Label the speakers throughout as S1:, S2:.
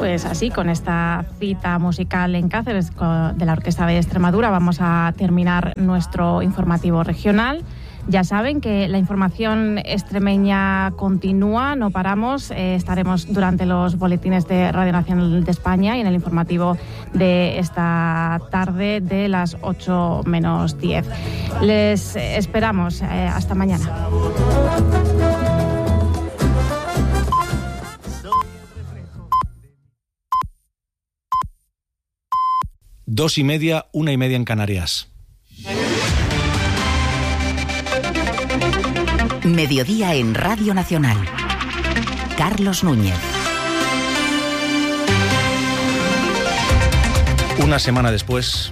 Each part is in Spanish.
S1: Pues así, con esta cita musical en Cáceres de la Orquesta de Extremadura, vamos a terminar nuestro informativo regional. Ya saben que la información extremeña continúa, no paramos. Estaremos durante los boletines de Radio Nacional de España y en el informativo de esta tarde de las 8 menos 10. Les esperamos. Hasta mañana.
S2: 2:30, 1:30 en Canarias.
S3: Mediodía en Radio Nacional. Carlos Núñez.
S2: Una semana después.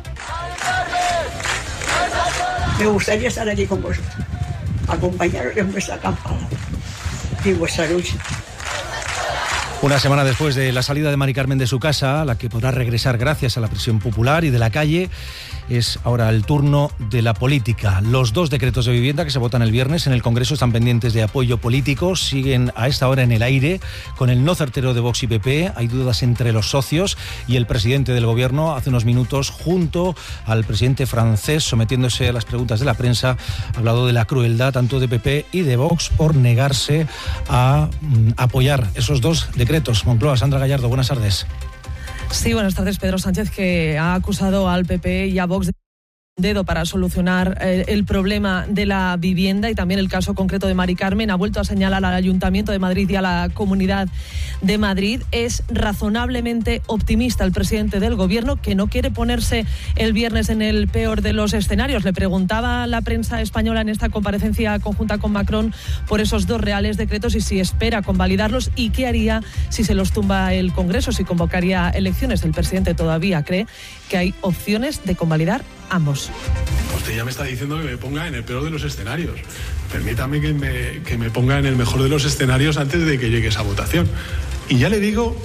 S4: Me gustaría estar aquí con vosotros, acompañaros en vuestra acampada y vuestra lucha.
S2: Una semana después de la salida de Mari Carmen de su casa, a la que podrá regresar gracias a la presión popular y de la calle, es ahora el turno de la política. Los 2 decretos de vivienda que se votan el viernes en el Congreso están pendientes de apoyo político, siguen a esta hora en el aire con el no certero de Vox y PP. Hay dudas entre los socios y el presidente del Gobierno hace unos minutos, junto al presidente francés, sometiéndose a las preguntas de la prensa, ha hablado de la crueldad tanto de PP y de Vox por negarse a apoyar esos 2 decretos. Moncloa, Sandra Gallardo, buenas tardes.
S5: Sí, buenas tardes. Pedro Sánchez, que ha acusado al PP y a Vox de dedo para solucionar el problema de la vivienda y también el caso concreto de Mari Carmen. Ha vuelto a señalar al Ayuntamiento de Madrid y a la Comunidad de Madrid. Es razonablemente optimista el presidente del Gobierno, que no quiere ponerse el viernes en el peor de los escenarios. Le preguntaba a la prensa española en esta comparecencia conjunta con Macron por esos 2 reales decretos y si espera convalidarlos y qué haría si se los tumba el Congreso, si convocaría elecciones. El presidente todavía cree que hay opciones de convalidar ambos.
S6: Usted ya me está diciendo que me ponga en el peor de los escenarios. Permítame que me ponga en el mejor de los escenarios antes de que llegue esa votación. Y ya le digo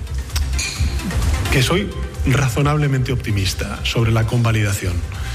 S6: que soy razonablemente optimista sobre la convalidación.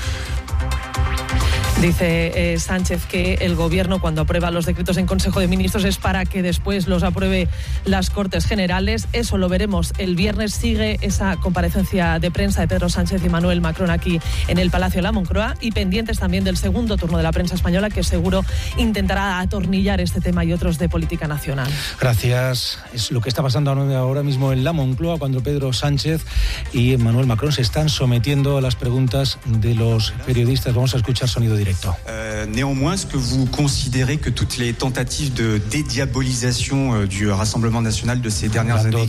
S5: Dice Sánchez que el Gobierno, cuando aprueba los decretos en Consejo de Ministros, es para que después los apruebe las Cortes Generales. Eso lo veremos el viernes. Sigue esa comparecencia de prensa de Pedro Sánchez y Emmanuel Macron aquí en el Palacio de la Moncloa, y pendientes también del segundo turno de la prensa española, que seguro intentará atornillar este tema y otros de política nacional.
S2: Gracias. Es lo que está pasando ahora mismo en la Moncloa, cuando Pedro Sánchez y Emmanuel Macron se están sometiendo a las preguntas de los periodistas. Vamos a escuchar sonido directo.
S7: Néanmoins, est-ce que vous considérez que toutes les tentatives de dédiabolisation du Rassemblement National de ces dernières années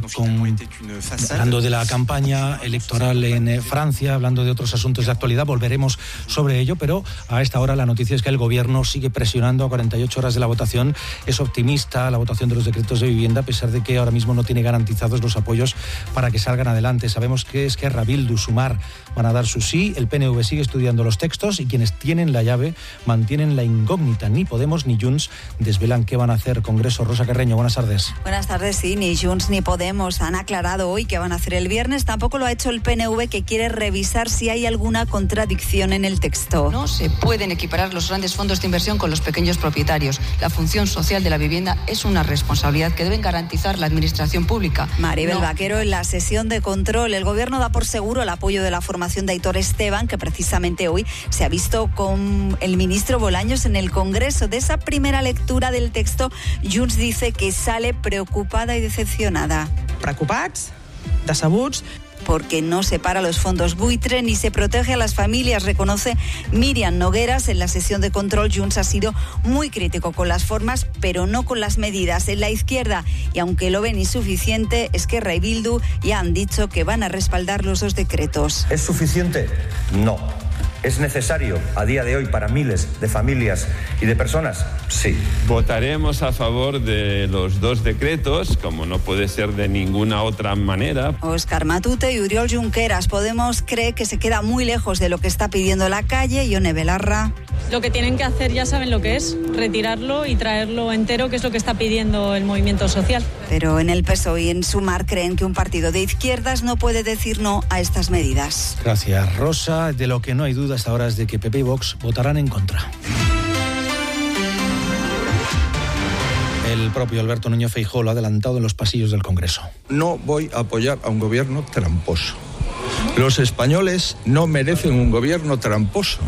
S2: hablando de la campaña electoral en Francia, hablando de otros asuntos de actualidad, volveremos sobre ello, pero a esta hora la noticia es que el Gobierno sigue presionando a 48 horas de la votación. Es optimista la votación de los decretos de vivienda, a pesar de que ahora mismo no tiene garantizados los apoyos para que salgan adelante. Sabemos que Esquerra, Bildu, Sumar van a dar su sí, el PNV sigue estudiando los textos y quienes tienen la llave mantienen la incógnita. Ni Podemos ni Junts desvelan qué van a hacer. Congreso, Rosa Carreño, buenas tardes.
S8: Buenas tardes, sí, ni Junts ni Podemos han aclarado hoy qué van a hacer el viernes. Tampoco lo ha hecho el PNV, que quiere revisar si hay alguna contradicción en el texto.
S9: No se pueden equiparar los grandes fondos de inversión con los pequeños propietarios. La función social de la vivienda es una responsabilidad que deben garantizar la administración pública.
S8: Maribel Vaquero, en la sesión de control, el Gobierno da por seguro el apoyo de la formación de Aitor Esteban, que precisamente hoy se ha visto con el ministro Bolaños en el Congreso. De esa primera lectura del texto, Junts dice que sale preocupada y decepcionada.
S10: Preocupats, decebuts,
S8: porque no separa los fondos buitre ni se protege a las familias, reconoce Miriam Nogueras. En la sesión de control, Junts ha sido muy crítico con las formas, pero no con las medidas. En la izquierda, y aunque lo ven insuficiente, Esquerra y Bildu ya han dicho que van a respaldar los 2 decretos.
S11: ¿Es suficiente? No. ¿Es necesario a día de hoy para miles de familias y de personas? Sí.
S12: Votaremos a favor de los 2 decretos, como no puede ser de ninguna otra manera.
S8: Óscar Matute y Oriol Junqueras. Podemos cree que se queda muy lejos de lo que está pidiendo la calle. Ione Belarra.
S13: Lo que tienen que hacer ya saben lo que es, retirarlo y traerlo entero, que es lo que está pidiendo el movimiento social.
S8: Pero en el PSOE y en Sumar creen que un partido de izquierdas no puede decir no a estas medidas.
S2: Gracias, Rosa. De lo que no hay duda hasta ahora es de que PP y Vox votarán en contra. El propio Alberto Núñez Feijóo lo ha adelantado en los pasillos del Congreso.
S14: No voy a apoyar a un gobierno tramposo. Los españoles no merecen un gobierno tramposo.